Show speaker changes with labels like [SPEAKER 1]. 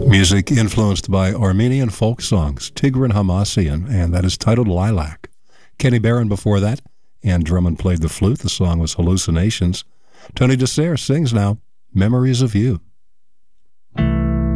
[SPEAKER 1] Music influenced by Armenian folk songs, Tigran Hamasyan, and that is titled Lilac. Kenny Barron before that, and Drummond played the flute. The song was Hallucinations. Tony DeSere sings now, Memories of You.